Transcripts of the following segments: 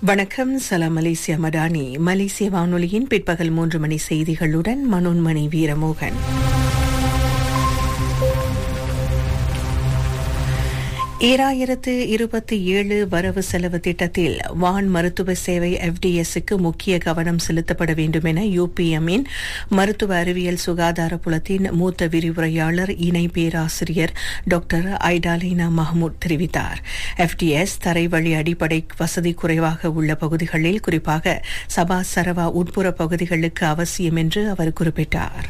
வணக்கம். சலாம் மலேசியா மடானி. மலேசிய வானொலியின் பிற்பகல் 3 மணி செய்திகளுடன் மனோன்மணி வீரமோகன். 2027 வரவு செலவு திட்டத்தில் வான் மருத்துவ சேவை FDS-க்கு முக்கிய கவனம் செலுத்தப்பட வேண்டும் என UPM-இன் மருத்துவ அறிவியல் சுகாதார புலத்தின் மூத்த விரிவுரையாளர் இணை பேராசிரியர் டாக்டர் ஐடாலினா மஹமூத் தெரிவித்தார். FDS தரைவழி அடிப்படை வசதி குறைவாக உள்ள பகுதிகளில், குறிப்பாக சபா சரவா உட்புற பகுதிகளுக்கு அவசியம் என்று அவர் குறிப்பிட்டார்.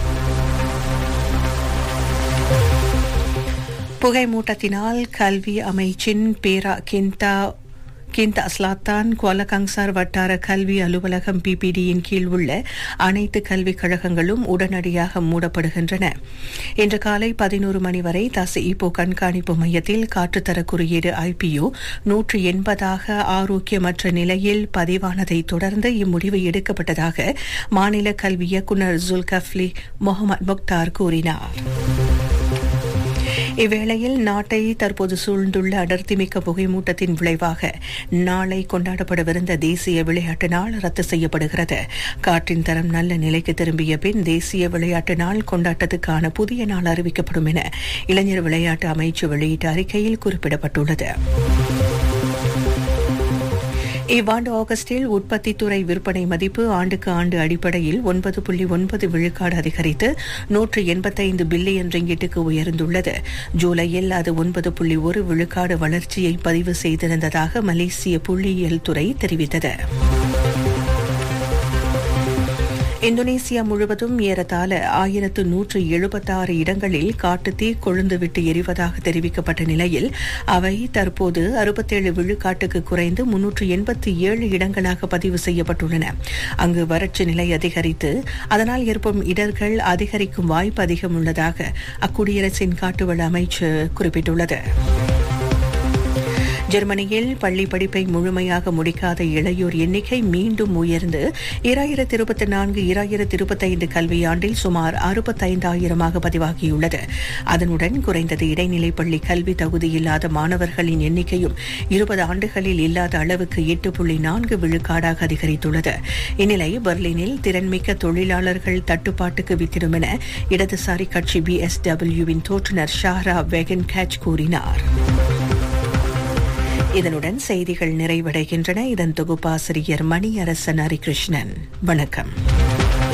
புகைமூட்டத்தினால் கல்வி அமைச்சின் பேரா கிந்தா ஸ்லாத்தான் குவாலகாங்சார் வட்டார கல்வி அலுவலகம் PPD-யின் கீழ் உள்ள அனைத்து கல்விக் கழகங்களும் உடனடியாக மூடப்படுகின்றன. இன்று காலை 11 மணி வரை தசஇபோ கண்காணிப்பு மையத்தில் காற்றுத்தர குறியீடு IPU 180 ஆரோக்கியமற்ற நிலையில் பதிவானதை தொடர்ந்து இம்முடிவு எடுக்கப்பட்டதாக மாநில கல்வி இயக்குநர் ஜுல்கஃப்லி முகமது முக்தார் கூறினார். இவ்வேளையில் நாட்டை தற்போது சூழ்ந்துள்ள அடர்த்திமிக்க புகைமூட்டத்தின் விளைவாக நாளை கொண்டாடப்படவிருந்த தேசிய விளையாட்டு நாள் ரத்து செய்யப்படுகிறது. காற்றின் தரம் நல்ல நிலைக்கு திரும்பிய பின் தேசிய விளையாட்டு நாள் கொண்டாட்டத்துக்கான புதிய நாள் அறிவிக்கப்படும் என இளைஞர் விளையாட்டு அமைச்சு வெளியிட்ட அறிக்கையில் குறிப்பிடப்பட்டுள்ளது. இவ்வாண்டு ஆகஸ்டில் உற்பத்தித்துறை விற்பனை மதிப்பு ஆண்டுக்கு ஆண்டு அடிப்படையில் 9.9 விழுக்காடு அதிகரித்து 185 பில்லியன் ரிங்கிட்டுக்கு உயர்ந்துள்ளது. ஜூலையில் அது 9.1 விழுக்காடு வளர்ச்சியை பதிவு செய்திருந்ததாக மலேசிய புள்ளியியல் துறை தெரிவித்தது. இந்தோனேசியா முழுவதும் ஏறத்தாழ 1176 இடங்களில் காட்டுத்தீ கொழுந்துவிட்டு எரிவதாக தெரிவிக்கப்பட்ட நிலையில் அவை தற்போது 67 விழுக்காட்டுக்கு குறைந்து 387 இடங்களாக பதிவு செய்யப்பட்டுள்ளன. அங்கு வறட்சி நிலை அதிகரித்து அதனால் ஏற்படும் இடர்கள் அதிகரிக்கும் வாய்ப்பு அதிகம் உள்ளதாக அக்குடியரசின் காட்டுவள அமைச்சு குறிப்பிட்டுள்ளது. ஜெர்மனியில் பள்ளி படிப்பை முழுமையாக முடிக்காத இளையோர் எண்ணிக்கை மீண்டும் உயர்ந்து 2024-2025 கல்வியாண்டில் சுமார் 65,000 பதிவாகியுள்ளது. அதனுடன் குறைந்தது இடைநிலை பள்ளி கல்வி தகுதியில்லாத மாணவர்களின் எண்ணிக்கையும் 20 ஆண்டுகளில் இல்லாத அளவுக்கு 8.4 விழுக்காடாக அதிகரித்துள்ளது. இந்நிலை பெர்லினில் திறன்மிக்க தொழிலாளர்கள் தட்டுப்பாட்டுக்கு வித்திடும் என இடதுசாரி கட்சி BSW-வின் தோற்றுநர் ஷாரா வெகன் கேட்ச் கூறினார். இதனுடன் செய்திகள் நிறைவடைகின்றன. இதன் தொகுப்பாசிரியர் மணியரசன் ஹரிகிருஷ்ணன். வணக்கம்.